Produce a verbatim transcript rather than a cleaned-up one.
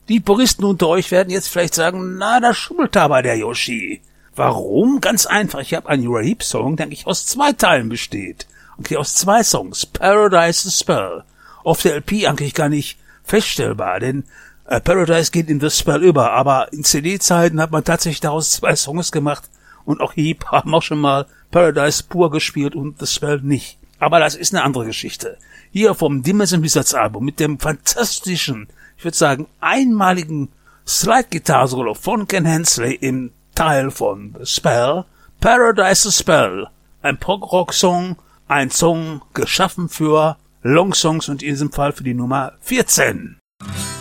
Die Puristen unter euch werden jetzt vielleicht sagen, na, da schummelt aber der Yoshi. Warum? Ganz einfach. Ich habe einen Uriah Heep Song, der eigentlich aus zwei Teilen besteht. Okay, aus zwei Songs. Paradise the Spell. Auf der L P eigentlich gar nicht feststellbar, denn äh, Paradise geht in The Spell über, aber in C D-Zeiten hat man tatsächlich daraus zwei Songs gemacht und auch Heep haben auch schon mal Paradise pur gespielt und The Spell nicht. Aber das ist eine andere Geschichte. Hier vom Demons and Wizards Album mit dem fantastischen, ich würde sagen, einmaligen Slide-Gitarre-Solo von Ken Hensley im Teil von The Spell, Paradise the Spell. Ein Prog-Rock-Song, ein Song geschaffen für Long Songs und in diesem Fall für die Nummer vierzehn.